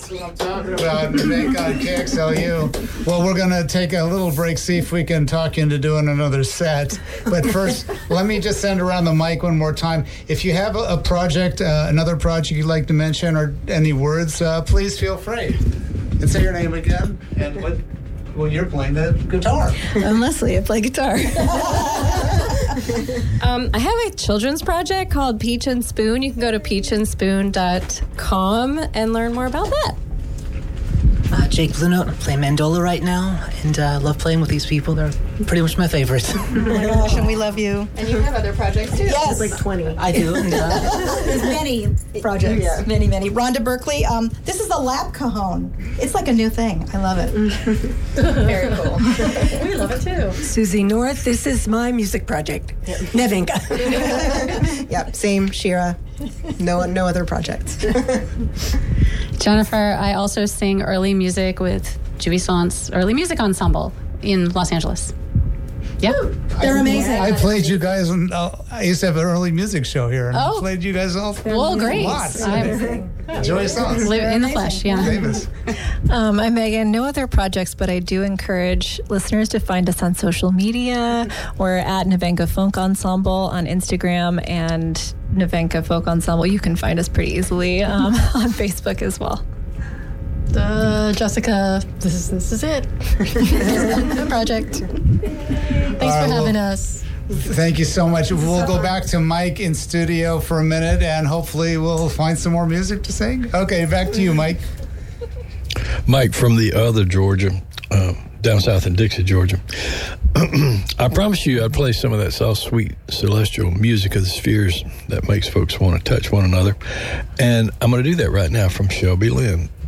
That's what I'm talking about. Nevenka on KXLU. Well, we're going to take a little break, see if we can talk you into doing another set. But first, let me just send around the mic one more time. If you have a project, another project you'd like to mention or any words, please feel free. And say your name again. And what? Well, you're playing the guitar. I'm Leslie. I play guitar. I have a children's project called Peach and Spoon. You can go to peachandspoon.com and learn more about that. Jake Blue Note. I play mandola right now, and love playing with these people. They're pretty much my favorites. Oh my gosh, and we love you. And you have other projects too. Yes. There's like 20. I do. And, There's many projects. Yeah. Many. Rhonda Berkeley. This is a lap cajon. It's like a new thing. I love it. Very cool. We love it too. Susie North, this is my music project. Nevenka. Yep, same, Shira. No other projects. Jennifer, I also sing early music with Jouissance Early Music Ensemble in Los Angeles. Yeah. They're amazing. I played you guys, and I used to have an early music show here, and I Oh. played you guys all. Well, great. Lots. I'm Joy songs. live in the flesh, yeah. Famous. I'm Megan. No other projects, but I do encourage listeners to find us on social media. We're at Nevenka Folk Ensemble on Instagram and Nevenka Folk Ensemble. You can find us pretty easily on Facebook as well. Jessica, this is it. The project. Thanks for having us. Thank you so much. We'll go back to Mike in studio for a minute, and hopefully we'll find some more music to sing. Okay, back to you, Mike. Mike from the other Georgia, down south in Dixie, Georgia. I promised you I'd play some of that soft, sweet, celestial music of the spheres that makes folks want to touch one another. And I'm going to do that right now from Shelby Lynn.